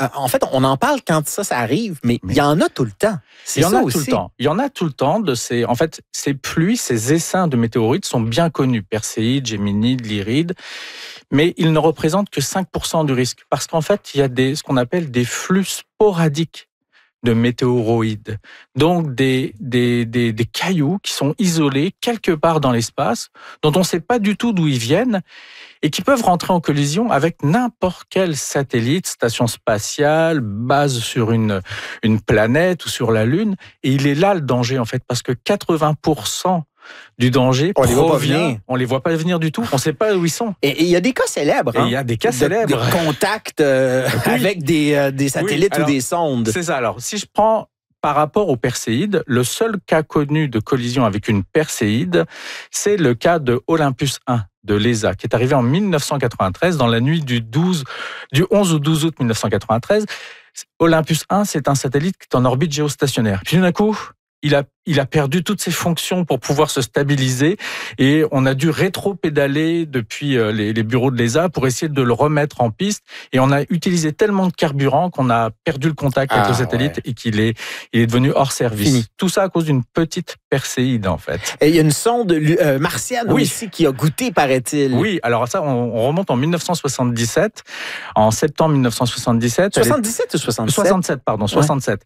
en fait, on en parle quand ça arrive, mais il y en a tout le temps. Il y en a tout le temps. Il y en a tout le temps en fait, ces pluies, ces essaims de météorites sont bien connus. Perséides, Géminides, Lyrides. Mais ils ne représentent que 5% du risque. Parce qu'en fait, il y a ce qu'on appelle des flux sporadiques de météoroïdes. Donc, des cailloux qui sont isolés quelque part dans l'espace, dont on ne sait pas du tout d'où ils viennent, et qui peuvent rentrer en collision avec n'importe quel satellite, station spatiale, base sur une planète ou sur la Lune. Et il est là le danger, en fait, parce que 80% du danger provient, on les voit pas venir du tout, on sait pas où ils sont. Et il y a des cas célèbres. Il y a des cas célèbres. Des contacts avec des satellites ou des sondes. C'est ça. Alors, si je prends par rapport aux Perséides, le seul cas connu de collision avec une Perséide, c'est le cas de Olympus 1 de l'ESA, qui est arrivé en 1993, dans la nuit du 11 au 12 août 1993. Olympus 1, c'est un satellite qui est en orbite géostationnaire. Puis d'un coup, il a perdu toutes ses fonctions pour pouvoir se stabiliser et on a dû rétro-pédaler depuis les bureaux de l'ESA pour essayer de le remettre en piste. Et on a utilisé tellement de carburant qu'on a perdu le contact avec le satellite et qu'il est devenu hors service. Fini. Tout ça à cause d'une petite Perséide, en fait. Et il y a une sonde martienne aussi qui a goûté, paraît-il. Oui, alors ça, on remonte en 1977, en septembre 1977. 77 ou 67? 67, pardon, 67.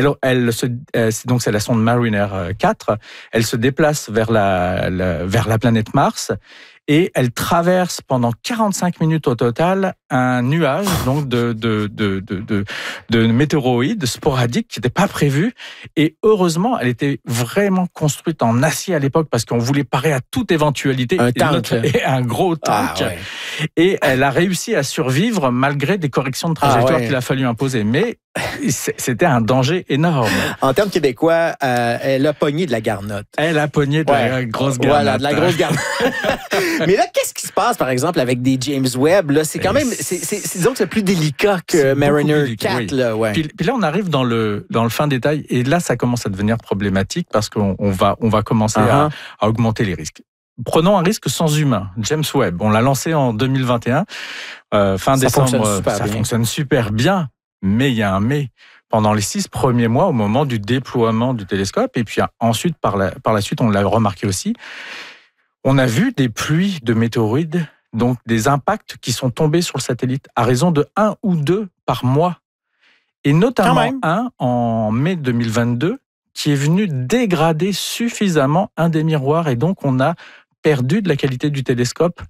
Donc c'est la sonde Mariner 4, elle se déplace vers la planète Mars et elle traverse pendant 45 minutes au total un nuage donc de météoroïdes sporadiques qui n'étaient pas prévus. Et heureusement, elle était vraiment construite en acier à l'époque parce qu'on voulait parer à toute éventualité. Un gros tank. Et elle a réussi à survivre malgré des corrections de trajectoire qu'il a fallu imposer. Mais c'était un danger énorme. En termes québécois, elle a pogné de la garnotte. Elle a pogné de la grosse garnotte. Voilà, de la grosse garnotte. Mais là, qu'est-ce qui se passe, par exemple, avec des James Webb? Là, c'est quand même, disons que c'est plus délicat que Mariner 4. Oui. Là, Puis là, on arrive dans le fin détail, et là, ça commence à devenir problématique parce qu'on va commencer à augmenter les risques. Prenons un risque sans humain. James Webb, on l'a lancé en 2021, fin décembre. Ça fonctionne super bien. Mais il y a un mais. Pendant les 6 premiers mois, au moment du déploiement du télescope, et puis ensuite, par la suite, on l'a remarqué aussi, on a vu des pluies de météorides, donc des impacts qui sont tombés sur le satellite à raison de 1 ou 2 par mois. Et notamment un en mai 2022 qui est venu dégrader suffisamment un des miroirs, et donc on a perdu de la qualité du télescope.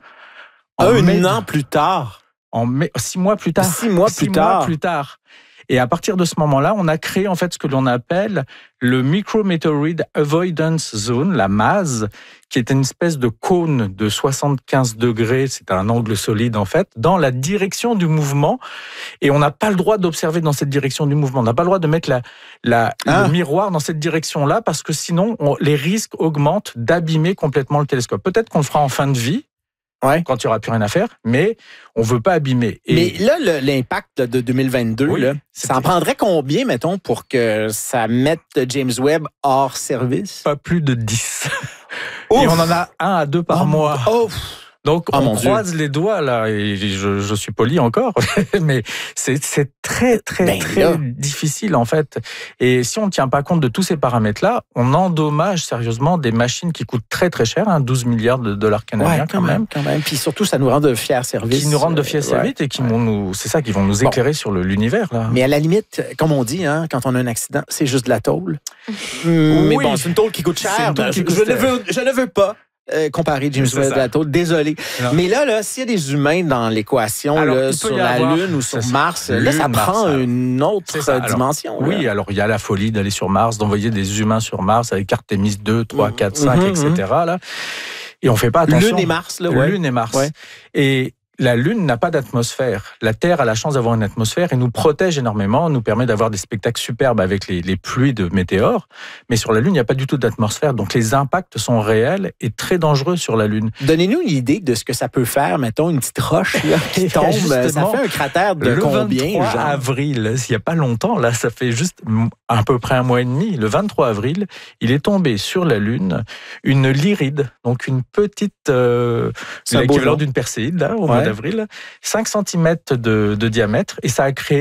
Un an plus tard. 6 mois plus tard. 6 mois plus tard. Et à partir de ce moment-là, on a créé en fait ce que l'on appelle le Micrometeoroid Avoidance Zone, la MAZ, qui est une espèce de cône de 75 degrés, c'est un angle solide en fait, dans la direction du mouvement. Et on n'a pas le droit d'observer dans cette direction du mouvement. On n'a pas le droit de mettre le miroir dans cette direction-là parce que sinon, les risques augmentent d'abîmer complètement le télescope. Peut-être qu'on le fera en fin de vie, quand il n'y aura plus rien à faire, mais on ne veut pas abîmer. Mais là, l'impact de 2022, ça en prendrait combien, mettons, pour que ça mette James Webb hors service? Pas plus de 10. Et on en a 1 à 2 par mois. Donc, on croise les doigts, là, et je suis poli encore, mais c'est très difficile, en fait. Et si on ne tient pas compte de tous ces paramètres-là, on endommage sérieusement des machines qui coûtent très, très cher, 12 milliards de dollars canadiens, quand même. Puis surtout, ça nous rend de fiers services. Qui nous rendent de fiers services et qui vont nous éclairer sur l'univers, là. Mais à la limite, comme on dit, quand on a un accident, c'est juste de la tôle. Mais bon, c'est une tôle qui coûte cher. Je ne veux pas comparer James Webb à la tôle. Désolé. Non. Mais là, s'il y a des humains dans l'équation sur la Lune ou sur Mars, là, ça prend une autre dimension. Alors, oui, alors il y a la folie d'aller sur Mars, d'envoyer des humains sur Mars avec Artemis 2, 3, 4, 5, etc. Là. Et on ne fait pas attention. Lune et Mars. Lune et Mars. Ouais. Et la Lune n'a pas d'atmosphère. La Terre a la chance d'avoir une atmosphère et nous protège énormément, nous permet d'avoir des spectacles superbes avec les pluies de météores. Mais sur la Lune, il n'y a pas du tout d'atmosphère. Donc les impacts sont réels et très dangereux sur la Lune. Donnez-nous une idée de ce que ça peut faire, mettons, une petite roche là, qui tombe. Ça fait un cratère de combien? Le 23 avril, il n'y a pas longtemps, là, ça fait juste à peu près 1 mois et demi. Le 23 avril, il est tombé sur la Lune une lyride, donc une petite... c'est l'équivalent d'une perséide, là, au mois d'avril, 5 cm de diamètre, et ça a créé